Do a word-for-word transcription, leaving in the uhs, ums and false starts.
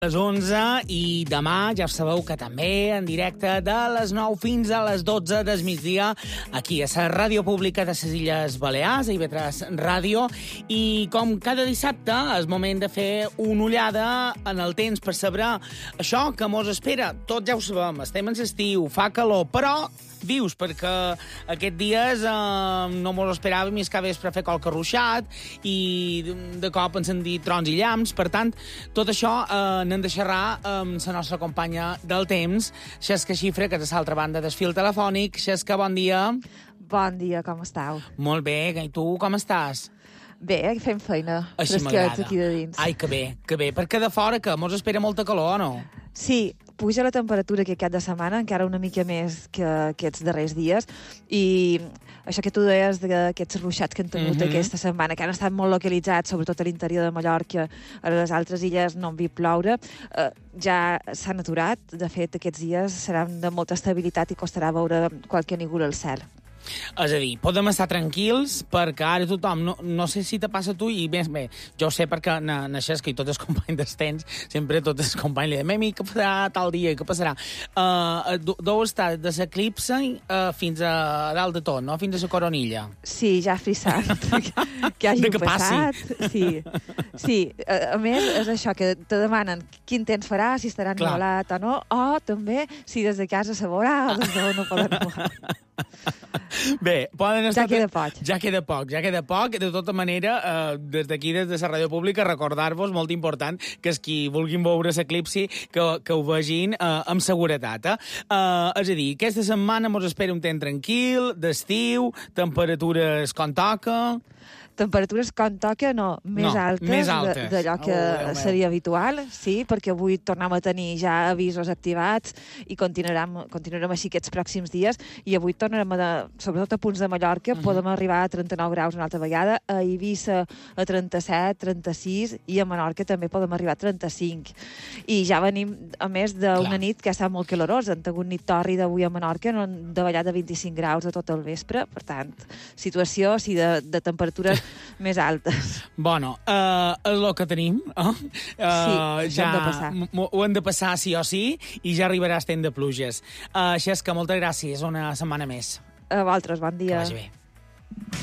Les onze i demà ja sabeu que també en directe de les nou fins a les dotze del migdia aquí a la Ràdio Pública de les Illes Balears, a I V tres Ràdio, i com cada dissabte és moment de fer una ullada en el temps per saber això que mos espera. Tots ja ho sabem, estem en l'estiu, fa calor, però vius, perquè aquests dies eh, no mos esperàvem més que vespre fer qualque ruixat i de cop ens han dit trons i llamps. Per tant, tot això eh, n'hem de xerrar amb la nostra companya del temps, Xesca Xifre, que és a l'altra banda del fil telefònic. Xesca, bon dia. Bon dia, com estàu? Molt bé, i tu com estàs? Bé, fem feina. Així m'agrada. Fresquets aquí de dins. Ai, que bé, que bé. Perquè de fora, que mos espera molta calor, o no? Sí, puja la temperatura aquest cap de setmana, encara una mica més que aquests darrers dies, i això que tu deies d'aquests ruixats que han tingut Mhm. aquesta setmana, que han estat molt localitzats, sobretot a l'interior de Mallorca, a les altres illes no han vist ploure, eh, ja s'han aturat. De fet, aquests dies seran de molta estabilitat i costarà veure qualque nígol al cel. És a dir, podem estar tranquils perquè ara tothom, no, no sé si te passa a tu, i més bé, jo ho sé perquè na, na Xesca i tots els companys dels temps, sempre tots els companys li dèiem, què passarà tal dia, què passarà? Uh, deu estar de l'eclipse uh, fins a dalt de tot, no? Fins a la coronilla. Sí, ja frissant, que, que hagi De que passat. Sí, sí. A, a més, és això, que te demanen quin temps farà, si estarà Clar. ennuvolat o no, o també si des de casa se veurà o des d'on no poden ennuvolar. Bé, poden estar... Ja queda poc. Ja queda poc, ja queda poc. De tota manera, eh, des d'aquí, des de la Ràdio Pública, recordar-vos, molt important, que els qui vulguin veure l'eclipsi, que, que ho vegin eh, amb seguretat. Eh? Eh, és a dir, aquesta setmana mos espera un temps tranquil, d'estiu, temperatures com toca... Temperatures com toca, no, més No, altes, més altes. d'allò que Oh, Déu meu. seria habitual, sí, perquè avui tornem a tenir ja avisos activats i continuarem, continuarem així aquests pròxims dies, i avui tornarem, a, sobretot a punts de Mallorca, uh -huh. podem arribar a trenta-nou graus una altra vegada, a Eivissa a trenta-set, trenta-sis, i a Menorca també podem arribar a trenta-cinc. I ja venim, a més, d'una Clar. nit que ha estat molt calorosa. Han tingut nit torri d'avui a Menorca, no han davallat de vint-i-cinc graus a tot el vespre, per tant, situació sí, de, de temperatures més altes. Bueno, uh, és el que tenim. Eh? Uh, Sí, ja ho hem de passar. m- Ho hem de passar sí o sí, i ja arribarà el temps de pluges. Uh, Xesca, moltes gràcies. Una setmana més. A vosaltres, bon Que dia. vagi bé.